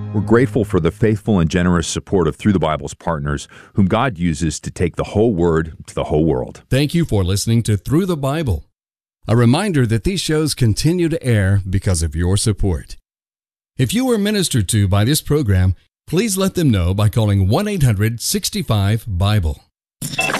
We're grateful for the faithful and generous support of Through the Bible's partners, whom God uses to take the whole Word to the whole world. Thank you for listening to Through the Bible. A reminder that these shows continue to air because of your support. If you were ministered to by this program, please let them know by calling 1-800-65-BIBLE.